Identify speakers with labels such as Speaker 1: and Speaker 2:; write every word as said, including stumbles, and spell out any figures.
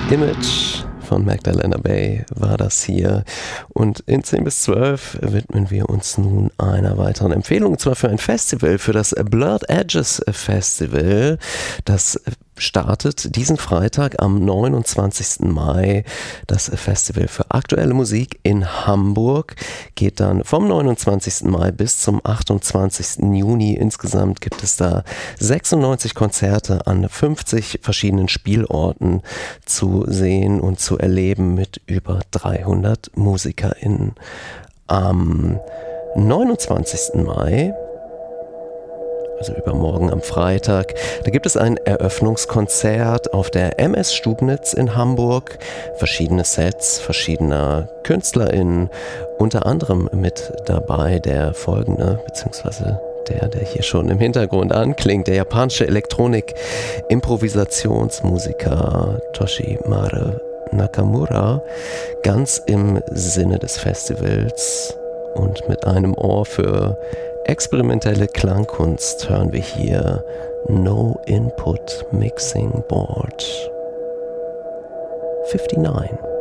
Speaker 1: Image von Magdalena Bay war das hier. Und in zehn bis zwölf widmen wir uns nun einer weiteren Empfehlung, und zwar für ein Festival, für das Blurred Edges Festival. Das startet diesen Freitag am neunundzwanzigsten Mai. Das Festival für aktuelle Musik in Hamburg geht dann vom neunundzwanzigsten Mai bis zum achtundzwanzigsten Juni. Insgesamt gibt es da sechsundneunzig Konzerte an fünfzig verschiedenen Spielorten zu sehen und zu erleben mit über dreihundert MusikerInnen. Am neunundzwanzigsten Mai, also übermorgen am Freitag, da gibt es ein Eröffnungskonzert auf der M S Stubnitz in Hamburg. Verschiedene Sets verschiedener KünstlerInnen, unter anderem mit dabei der folgende, beziehungsweise der, der hier schon im Hintergrund anklingt, der japanische Elektronik-Improvisationsmusiker Toshimare Nakamura, ganz im Sinne des Festivals und mit einem Ohr für experimentelle Klangkunst hören wir hier No Input Mixing Board fünfundfünfzig.